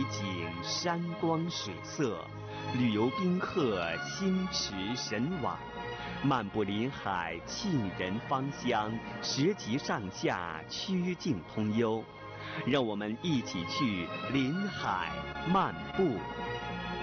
景山光水色，旅游宾客心驰神往，漫步临海沁人芳香，十级上下曲径通幽。让我们一起去临海漫步。